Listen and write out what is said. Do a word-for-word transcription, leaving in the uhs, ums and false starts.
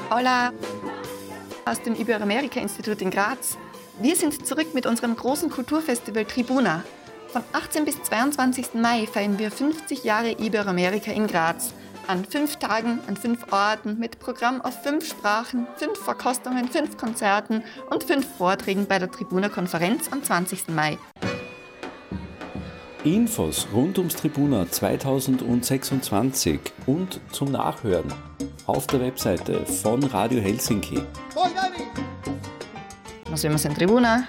Paula aus dem Iberoamerika-Institut in Graz. Wir sind zurück mit unserem großen Kulturfestival Tribuna. Von achtzehnten bis zweiundzwanzigsten Mai feiern wir fünfzig Jahre Iberoamerika in Graz. An fünf Tagen, an fünf Orten, mit Programm auf fünf Sprachen, fünf Verkostungen, fünf Konzerten und fünf Vorträgen bei der Tribuna-Konferenz am zwanzigsten Mai. Infos rund ums Tribuna zweitausendsechsundzwanzig und zum Nachhören auf der Webseite von Radio Helsinki. Nos vemos en Tribuna.